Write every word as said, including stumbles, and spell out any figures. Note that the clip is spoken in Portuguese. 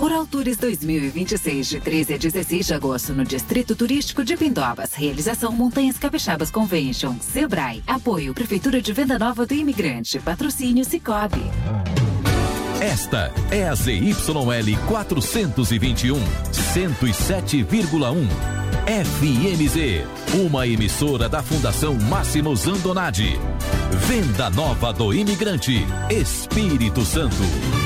Rural Tours dois mil e vinte e seis, de treze a dezesseis de agosto, no Distrito Turístico de Pindobas. Realização Montanhas Capixabas Convention. Sebrae. Apoio Prefeitura de Venda Nova do Imigrante. Patrocínio Cicobi. Esta é a Z Y L quatrocentos e vinte e um, cento e sete vírgula um. F M Z, uma emissora da Fundação Máximo Zandonati. Venda Nova do Imigrante, Espírito Santo.